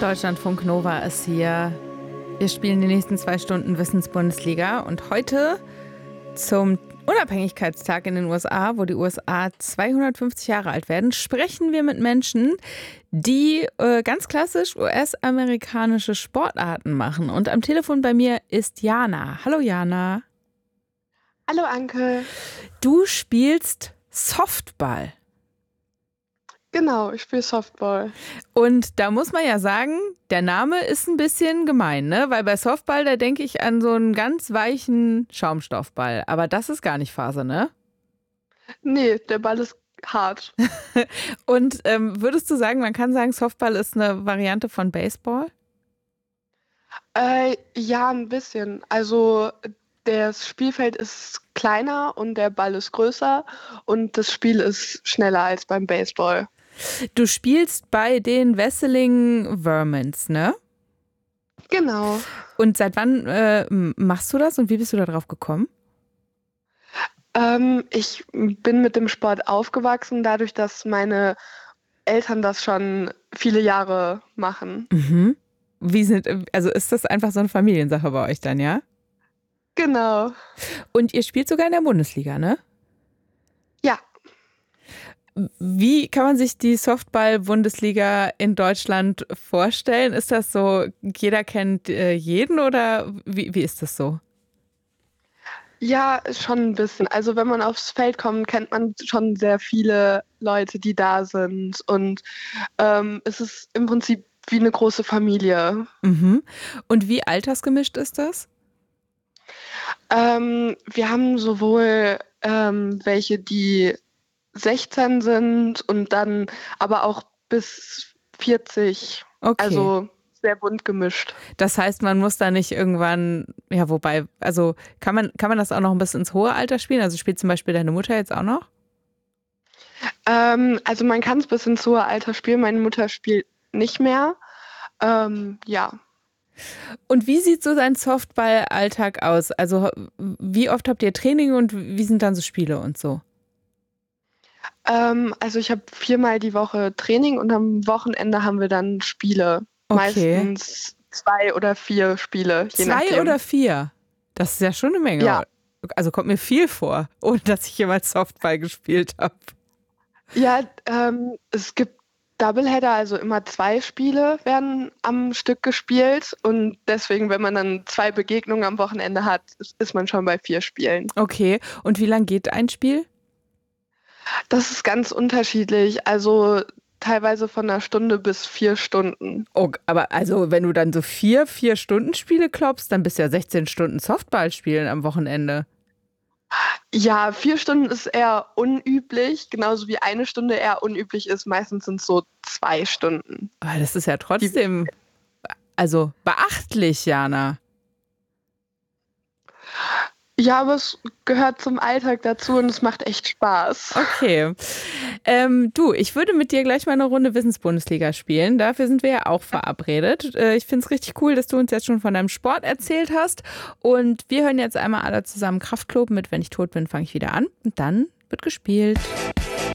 Deutschlandfunk Nova ist hier. Wir spielen die nächsten 2 Stunden Wissensbundesliga und heute zum Unabhängigkeitstag in den USA, wo die USA 250 Jahre alt werden, sprechen wir mit Menschen, die ganz klassisch US-amerikanische Sportarten machen. Und am Telefon bei mir ist Jana. Hallo Jana. Hallo Anke. Du spielst Softball. Genau, ich spiele Softball. Und da muss man ja sagen, der Name ist ein bisschen gemein, ne? Weil bei Softball, da denke ich an so einen ganz weichen Schaumstoffball. Aber das ist gar nicht Phase, ne? Nee, der Ball ist hart. Und würdest du sagen, man kann sagen, Softball ist eine Variante von Baseball? Ja, ein bisschen. Also das Spielfeld ist kleiner und der Ball ist größer und das Spiel ist schneller als beim Baseball. Du spielst bei den Wesseling Vermins, ne? Genau. Und seit wann machst du das und wie bist du da drauf gekommen? Ich bin mit dem Sport aufgewachsen, dadurch, dass meine Eltern das schon viele Jahre machen. Mhm. Also ist das einfach so eine Familiensache bei euch dann, ja? Genau. Und ihr spielt sogar in der Bundesliga, ne? Ja. Wie kann man sich die Softball-Bundesliga in Deutschland vorstellen? Ist das so, jeder kennt jeden oder wie ist das so? Ja, schon ein bisschen. Also wenn man aufs Feld kommt, kennt man schon sehr viele Leute, die da sind. Und es ist im Prinzip wie eine große Familie. Mhm. Und wie altersgemischt ist das? Wir haben sowohl welche, die 16 sind und dann aber auch bis 40. Okay. Also sehr bunt gemischt. Das heißt, man muss da nicht irgendwann, ja, wobei, also kann man das auch noch ein bisschen ins hohe Alter spielen? Also spielt zum Beispiel deine Mutter jetzt auch noch? Also man kann es bis ins hohe Alter spielen. Meine Mutter spielt nicht mehr. Ja. Und wie sieht so dein Softball-Alltag aus? Also wie oft habt ihr Training und wie sind dann so Spiele und so? Also ich habe 4-mal die Woche Training und am Wochenende haben wir dann Spiele. Okay. Meistens 2 oder 4 Spiele, je 2 nachdem. oder 4? Das ist ja schon eine Menge. Ja. Also kommt mir viel vor, ohne dass ich jemals Softball gespielt habe. Ja, es gibt Doubleheader, also immer 2 Spiele werden am Stück gespielt und deswegen, wenn man dann 2 Begegnungen am Wochenende hat, ist man schon bei 4 Spielen. Okay, und wie lang geht ein Spiel? Das ist ganz unterschiedlich, also teilweise von 1 Stunde bis 4 Stunden. Oh, aber also wenn du dann so 4-Stunden-Spiele kloppst, dann bist du ja 16 Stunden Softball spielen am Wochenende. Ja, 4 Stunden ist eher unüblich, genauso wie 1 Stunde eher unüblich ist. Meistens sind es so 2 Stunden. Aber das ist ja trotzdem, also beachtlich, Jana. Ja, aber es gehört zum Alltag dazu und es macht echt Spaß. Okay. Du, ich würde mit dir gleich mal eine Runde Wissensbundesliga spielen. Dafür sind wir ja auch verabredet. Ich finde es richtig cool, dass du uns jetzt schon von deinem Sport erzählt hast. Und wir hören jetzt einmal alle zusammen Kraftklub mit Wenn ich tot bin, fange ich wieder an. Und dann wird gespielt.